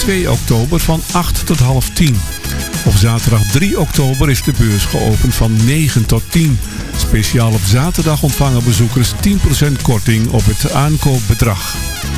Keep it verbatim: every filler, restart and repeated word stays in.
twee oktober van acht tot half tien. Op zaterdag drie oktober is de beurs geopend van negen tot tien. Speciaal op zaterdag ontvangen bezoekers tien procent korting op het aankoopbedrag.